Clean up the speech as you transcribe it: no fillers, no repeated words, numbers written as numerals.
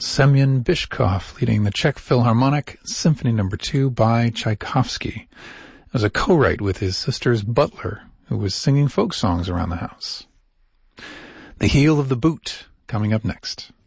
Semyon Bishkov leading the Czech Philharmonic Symphony No. 2 by Tchaikovsky. It was a co-write with his sister's butler, who was singing folk songs around the house. The Heel of the Boot, coming up next.